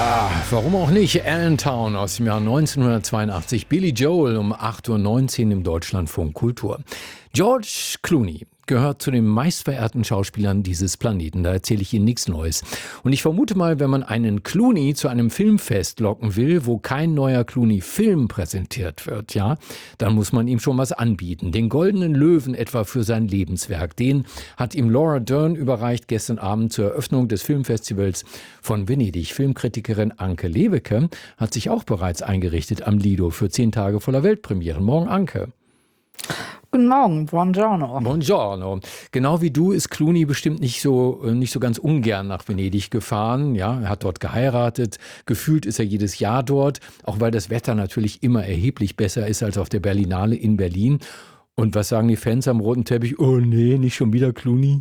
Warum auch nicht? Allentown aus dem Jahr 1982. Billy Joel um 8:19 Uhr im Deutschlandfunk Kultur. George Clooney gehört zu den meistverehrten Schauspielern dieses Planeten. Da erzähle ich Ihnen nichts Neues. Und ich vermute mal, wenn man einen Clooney zu einem Filmfest locken will, wo kein neuer Clooney-Film präsentiert wird, ja, dann muss man ihm schon was anbieten. Den Goldenen Löwen etwa für sein Lebenswerk. Den hat ihm Laura Dern überreicht gestern Abend zur Eröffnung des Filmfestivals von Venedig. Filmkritikerin Anke Lewicke hat sich auch bereits eingerichtet am Lido für 10 Tage voller Weltpremieren. Morgen, Anke. Guten Morgen, buongiorno. Buongiorno. Genau wie du ist Clooney bestimmt nicht so ganz ungern nach Venedig gefahren. Ja, er hat dort geheiratet. Gefühlt ist er jedes Jahr dort, auch weil das Wetter natürlich immer erheblich besser ist als auf der Berlinale in Berlin. Und was sagen die Fans am roten Teppich? Oh nee, nicht schon wieder Clooney?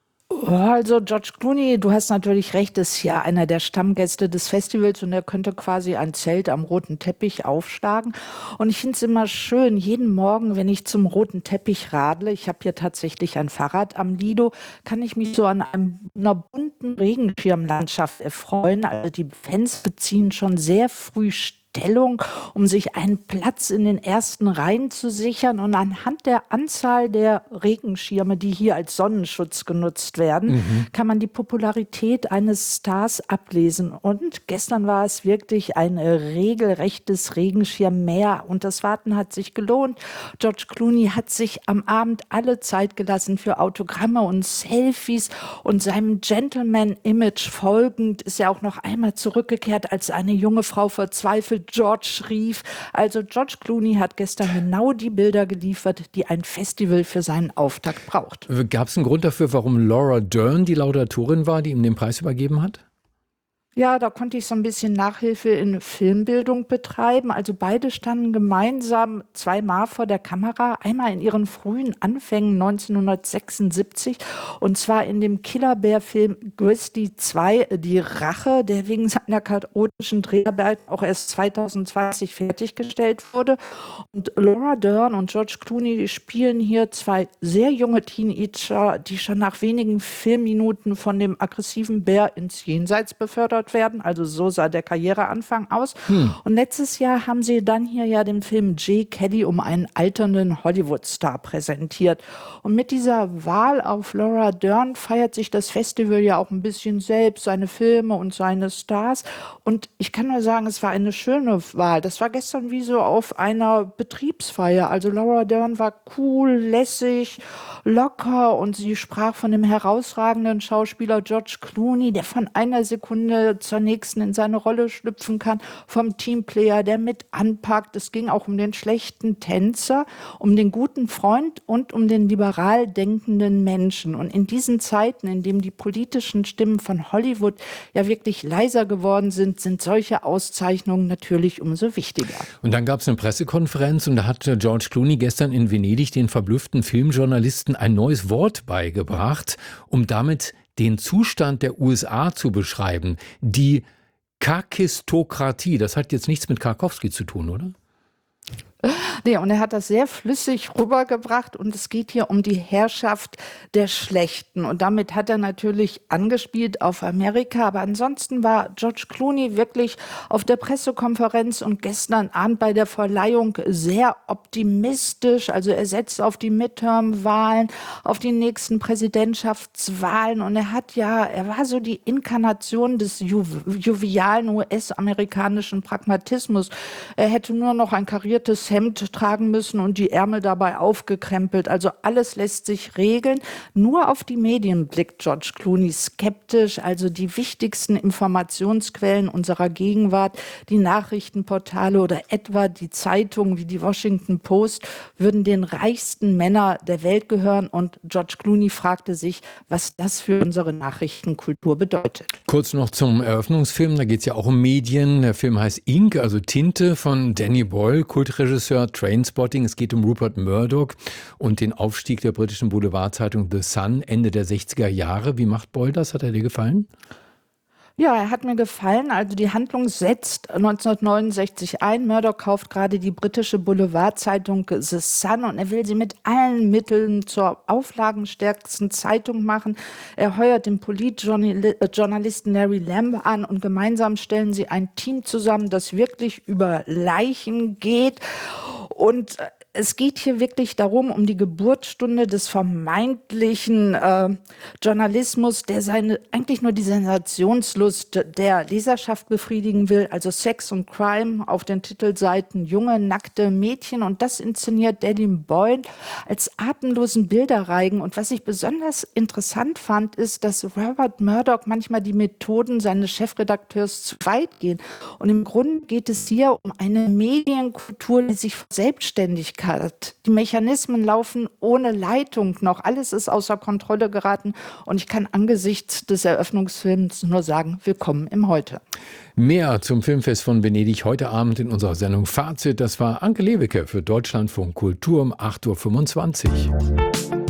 Also George Clooney, du hast natürlich recht, ist ja einer der Stammgäste des Festivals und er könnte quasi ein Zelt am roten Teppich aufschlagen. Und ich finde es immer schön, jeden Morgen, wenn ich zum roten Teppich radle, ich habe hier tatsächlich ein Fahrrad am Lido, kann ich mich so an einer bunten Regenschirmlandschaft erfreuen. Also die Fans beziehen schon sehr früh Stellung, um sich einen Platz in den ersten Reihen zu sichern. Und anhand der Anzahl der Regenschirme, die hier als Sonnenschutz genutzt werden, kann man die Popularität eines Stars ablesen. Und gestern war es wirklich ein regelrechtes Regenschirmmeer. Und das Warten hat sich gelohnt. George Clooney hat sich am Abend alle Zeit gelassen für Autogramme und Selfies. Und seinem Gentleman-Image folgend ist er auch noch einmal zurückgekehrt, als eine junge Frau verzweifelt George rief. Also George Clooney hat gestern genau die Bilder geliefert, die ein Festival für seinen Auftakt braucht. Gab es einen Grund dafür, warum Laura Dern die Laudatorin war, die ihm den Preis übergeben hat? Ja, da konnte ich so ein bisschen Nachhilfe in Filmbildung betreiben. Also beide standen gemeinsam zweimal vor der Kamera. Einmal in ihren frühen Anfängen 1976 und zwar in dem Killer-Bär-Film Grizzly 2, Die Rache, der wegen seiner chaotischen Dreharbeiten auch erst 2020 fertiggestellt wurde. Und Laura Dern und George Clooney spielen hier zwei sehr junge Teenager, die schon nach wenigen Filmminuten von dem aggressiven Bär ins Jenseits befördert werden. Also so sah der Karriereanfang aus. Und letztes Jahr haben sie dann hier ja den Film J. Kelly um einen alternden Hollywood-Star präsentiert. Und mit dieser Wahl auf Laura Dern feiert sich das Festival ja auch ein bisschen selbst, seine Filme und seine Stars. Und ich kann nur sagen, es war eine schöne Wahl. Das war gestern wie so auf einer Betriebsfeier. Also Laura Dern war cool, lässig, locker und sie sprach von dem herausragenden Schauspieler George Clooney, der von einer Sekunde zur nächsten in seine Rolle schlüpfen kann, vom Teamplayer, der mit anpackt. Es ging auch um den schlechten Tänzer, um den guten Freund und um den liberal denkenden Menschen. Und in diesen Zeiten, in denen die politischen Stimmen von Hollywood ja wirklich leiser geworden sind, sind solche Auszeichnungen natürlich umso wichtiger. Und dann gab es eine Pressekonferenz und da hat George Clooney gestern in Venedig den verblüfften Filmjournalisten ein neues Wort beigebracht, um damit den Zustand der USA zu beschreiben. Die Kakistokratie, das hat jetzt nichts mit Karkowski zu tun, oder? Nee, und er hat das sehr flüssig rübergebracht und es geht hier um die Herrschaft der Schlechten. Und damit hat er natürlich angespielt auf Amerika. Aber ansonsten war George Clooney wirklich auf der Pressekonferenz und gestern Abend bei der Verleihung sehr optimistisch. Also er setzt auf die Midterm-Wahlen, auf die nächsten Präsidentschaftswahlen. Und er war so die Inkarnation des jovialen US-amerikanischen Pragmatismus. Er hätte nur noch ein kariertes Hemd tragen müssen und die Ärmel dabei aufgekrempelt. Also alles lässt sich regeln. Nur auf die Medien blickt George Clooney skeptisch. Also die wichtigsten Informationsquellen unserer Gegenwart, die Nachrichtenportale oder etwa die Zeitungen wie die Washington Post, würden den reichsten Männern der Welt gehören. Und George Clooney fragte sich, was das für unsere Nachrichtenkultur bedeutet. Kurz noch zum Eröffnungsfilm, da geht es ja auch um Medien. Der Film heißt Ink, also Tinte von Danny Boyle, Kultregisseur, Trainspotting. Es geht um Rupert Murdoch und den Aufstieg der britischen Boulevardzeitung The Sun Ende der 60er Jahre. Wie macht Boyle das? Hat er dir gefallen? Ja, er hat mir gefallen. Also die Handlung setzt 1969 ein. Murdoch kauft gerade die britische Boulevardzeitung The Sun und er will sie mit allen Mitteln zur auflagenstärksten Zeitung machen. Er heuert den Politjournalisten Larry Lamb an und gemeinsam stellen sie ein Team zusammen, das wirklich über Leichen geht. Und es geht hier wirklich darum, um die Geburtsstunde des vermeintlichen Journalismus, der eigentlich nur die Sensationslust der Leserschaft befriedigen will, also Sex und Crime auf den Titelseiten, junge, nackte Mädchen, und das inszeniert Danny Boyle als atemlosen Bilderreigen. Und was ich besonders interessant fand, ist, dass Rupert Murdoch manchmal die Methoden seines Chefredakteurs zu weit gehen. Und im Grunde geht es hier um eine Medienkultur, die sich selbstständig hat. Die Mechanismen laufen ohne Leitung noch. Alles ist außer Kontrolle geraten. Und ich kann angesichts des Eröffnungsfilms nur sagen, willkommen im Heute. Mehr zum Filmfest von Venedig heute Abend in unserer Sendung Fazit. Das war Anke Lewicke für Deutschlandfunk Kultur um 8:25 Uhr.